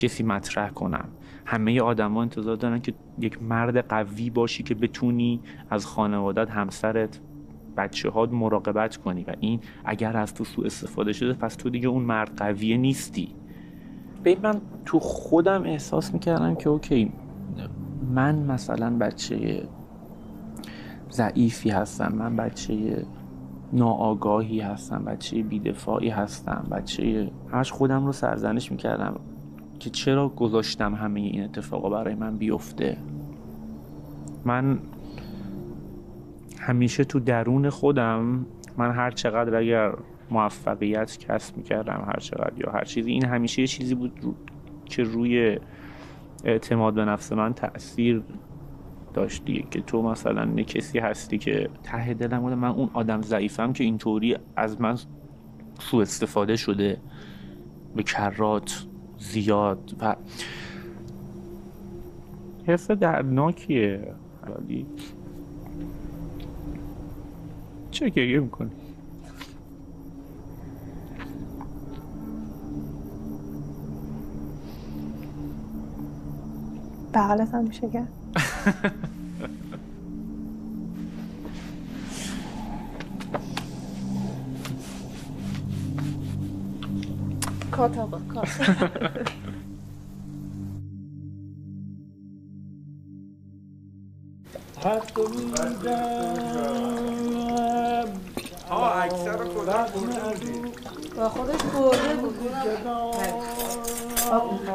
کسی مطرح کنم. همه آدما انتظار دارن که یک مرد قوی باشی که بتونی از خانوادت، همسرت، بچه‌هات مراقبت کنی و این اگر از تو سوء استفاده شده پس تو دیگه اون مرد قویه نیستی. من تو خودم احساس میکردم که اوکی، من مثلا بچه ضعیفی هستم، من بچه ناآگاهی هستم، بچه بی‌دفاعی هستم، همش خودم رو سرزنش میکردم که چرا گذاشتم همه این اتفاقا برای من بیفته. من همیشه تو درون خودم، من هر چقدر اگر موفقیت کسب میکردم، هر چقدر یا هر چیزی، این همیشه یه چیزی بود که روی اعتماد به نفس من تأثیر داشتی، که تو مثلا کسی هستی که ته دلم بوده من اون آدم ضعیفم که اینطوری از من سوء استفاده شده به کرات زیاد و حس دردناکیه. ولی چه گریه میکنی؟ بغلت هم میشه کرد. کات آقا کات. اکثر خودم برده بودی با خودش برده بود.